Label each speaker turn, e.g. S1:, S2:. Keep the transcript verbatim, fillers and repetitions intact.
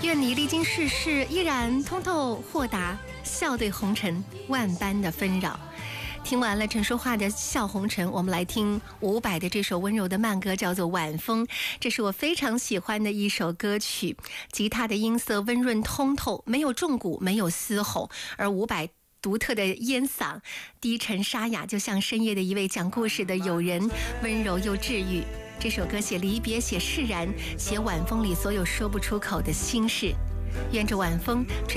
S1: 愿你历经世事，依然通透豁达，笑对红尘万般的纷扰。听完了陈淑桦的《笑红尘》，我们来听伍佰的这首温柔的慢歌，叫做《晚风》。这是我非常喜欢的一首歌曲，吉他的音色温润通透，没有重鼓，没有嘶吼，而伍佰独特的烟嗓低沉沙哑，就像深夜的一位讲故事的友人，温柔又治愈。这首歌写离别，写释然，写晚风里所有说不出口的心事。愿这晚风吹